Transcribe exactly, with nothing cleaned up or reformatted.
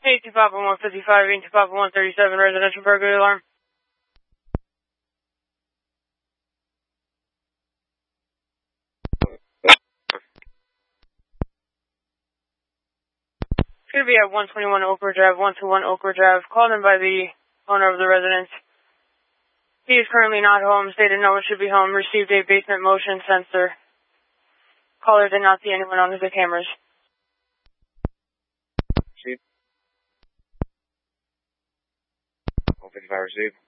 eight two Papa one fifty-five, eight two Papa one thirty-seven, residential burglary alarm. It's going to be at one twenty-one Oak Ridge Drive, one twenty-one Oak Ridge Drive, called in by the owner of the residence. He is currently not home, stated no one should be home, received a basement motion sensor. Caller did not see anyone on the cameras. Chief. one fifty-five received.